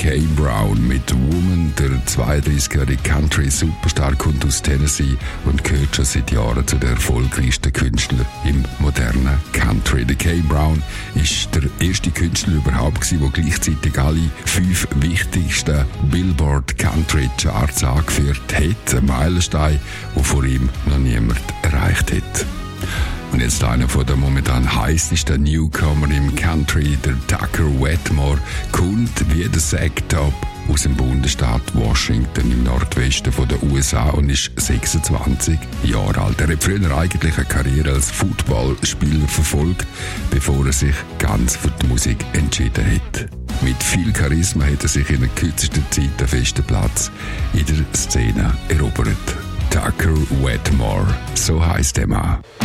Kane Brown mit Woman. Der 32-jährige Country-Superstar kommt aus Tennessee und gehört schon seit Jahren zu den erfolgreichsten Künstlern im modernen Country. Der Kane Brown ist der erste Künstler überhaupt gewesen, der gleichzeitig alle 5 wichtigsten Billboard Country Charts angeführt hat. Ein Meilenstein, den vor ihm noch niemand erreicht hat. Und jetzt einer von der momentan heißesten Newcomer im Country, der Tucker Wetmore, kommt wie der Sacktop aus dem Bundesstaat Washington im Nordwesten der USA und ist 26 Jahre alt. Er hat früher eigentlich eine Karriere als Footballspieler verfolgt, bevor er sich ganz für die Musik entschieden hat. Mit viel Charisma hat er sich in der kürzesten Zeit einen festen Platz in der Szene erobert. Tucker Wetmore, so heisst der Mann.